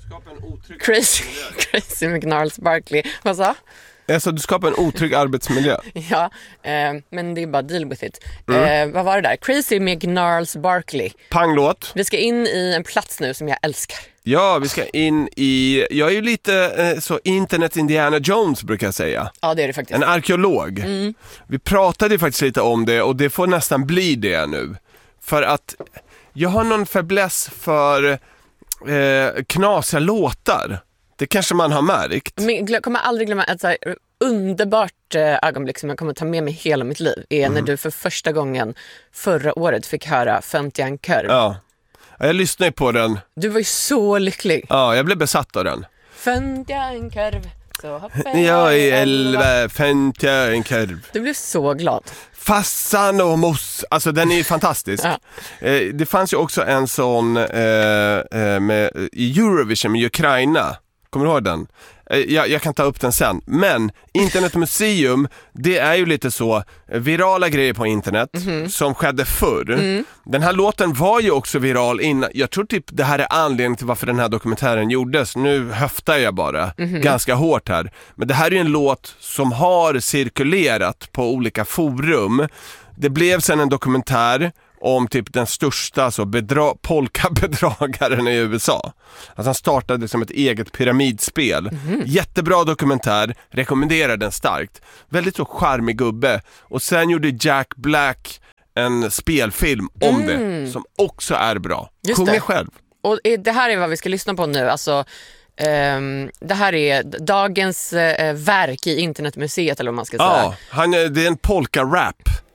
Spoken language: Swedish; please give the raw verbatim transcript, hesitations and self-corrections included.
skapar en otrygg Crazy, Crazy McNarls Barkley. Vad sa? Alltså du skapar en otrygg arbetsmiljö. Ja, eh, men det är bara deal with it. Mm. Eh, vad var det där? Crazy McNarls Barkley. Panglåt. Vi ska in i en plats nu som jag älskar. Ja, vi ska in i... Jag är ju lite eh, så internet Indiana Jones brukar jag säga. Ja, det är det faktiskt. En arkeolog. Mm. Vi pratade ju faktiskt lite om det och det får nästan bli det nu. För att jag har någon fäbless för eh, knasiga låtar. Det kanske man har märkt. Men jag kommer aldrig glömma ett så här underbart eh, ögonblick som jag kommer ta med mig hela mitt liv är mm. när du för första gången förra året fick höra Föntian Körv. Ja. Jag lyssnade på den. Du var ju så lycklig. Ja, jag blev besatt av den. Föntian Körv. Så hoppar jag i elva, Föntian Körv. Du blev så glad. Fassan och mos, alltså den är ju fantastisk. Ja. eh, Det fanns ju också en sån eh, eh, med, i Eurovision med Ukraina. Kommer du ihåg den? Eh, jag, jag kan ta upp den sen. Men internetmuseum, det är ju lite så virala grejer på internet mm-hmm. som skedde förr. Mm. Den här låten var ju också viral innan. Jag tror typ det här är anledningen till varför den här dokumentären gjordes. Nu höftar jag bara mm-hmm. ganska hårt här. Men det här är ju en låt som har cirkulerat på olika forum. Det blev sen en dokumentär om typ den största så bedra- polkabedragaren i U S A. Alltså han startade som ett eget pyramidspel. Mm-hmm. Jättebra dokumentär, rekommenderar den starkt. Väldigt så charmig gubbe. Och sen gjorde Jack Black en spelfilm om mm. det som också är bra. Sjung själv. Och det här är vad vi ska lyssna på nu. Alltså Um, det här är dagens uh, verk i internetmuseet eller vad man ska säga. Ja, han, det är en polka-rap.